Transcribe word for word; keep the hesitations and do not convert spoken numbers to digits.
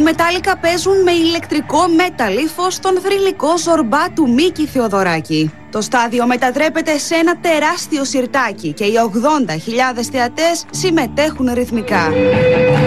Μετάλλικα παίζουν με ηλεκτρικό μέταλλίφο στον θρυλικό Ζορμπά του Μίκη Θεοδωράκη. Το στάδιο μετατρέπεται σε ένα τεράστιο σιρτάκι και οι ογδόντα χιλιάδες θεατές συμμετέχουν ρυθμικά.